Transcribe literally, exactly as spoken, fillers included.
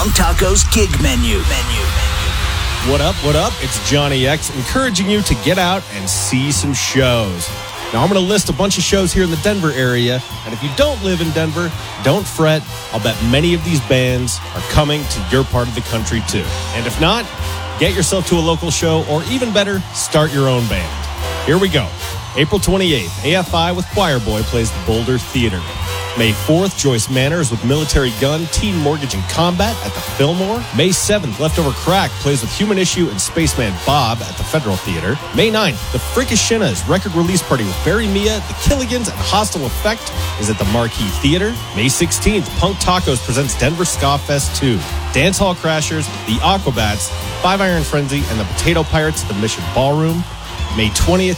Punk Taco's gig menu. Menu. What up, what up? It's Johnny X encouraging you to get out and see some shows. Now, I'm going to list a bunch of shows here in the Denver area, and if you don't live in Denver, don't fret. I'll bet many of these bands are coming to your part of the country, too. And if not, get yourself to a local show, or even better, start your own band. Here we go. April twenty-eighth, A F I with Choir Boy plays the Boulder Theater. May fourth, Joyce Manners with Military Gun, Teen Mortgage and Combat at the Fillmore. May seventh, Leftover Crack plays with Human Issue and Spaceman Bob at the Federal Theater. May ninth, The Fricashinas record release party with Barry Mia, The Killigans, and Hostile Effect is at the Marquee Theater. May sixteenth, Punk Tacos presents Denver Ska Fest two. Dance Hall Crashers, The Aquabats, Five Iron Frenzy, and the Potato Pirates at the Mission Ballroom. May twentieth,